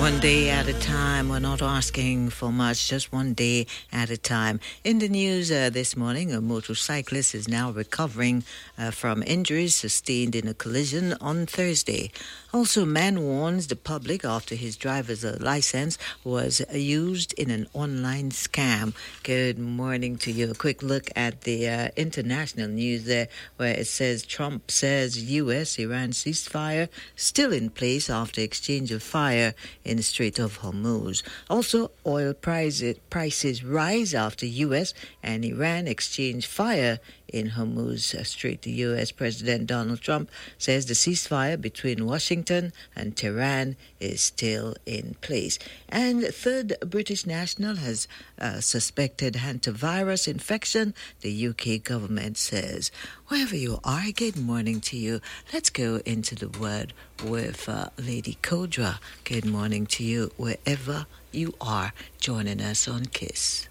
One day at a time. We're not asking for much, just one day at a time. In the news this morning, a motorcyclist is now recovering from injuries sustained in a collision on Thursday. Also, man warns the public after his driver's license was used in an online scam. Good morning to you. A quick look at the international news there, where it says Trump says U.S.-Iran ceasefire still in place after exchange of fire in the Strait of Hormuz. Also, oil prices rise after U.S. and Iran exchange fire in Hormuz Strait. The U.S. President Donald Trump says the ceasefire between Washington and Tehran is still in place. And a third British national has suspected hantavirus infection, the UK government says. Wherever you are, good morning to you. Let's go into the word with Lady Kodra. Good morning to you, wherever you are joining us on KISS.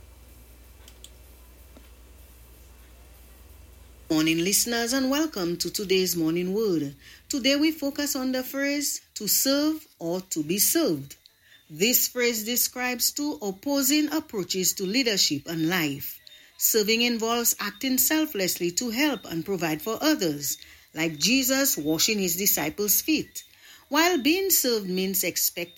Morning listeners, and welcome to today's morning word. Today we focus on the phrase to serve or to be served. This phrase describes two opposing approaches to leadership and life. Serving involves acting selflessly to help and provide for others, like Jesus washing his disciples' feet, while being served means expecting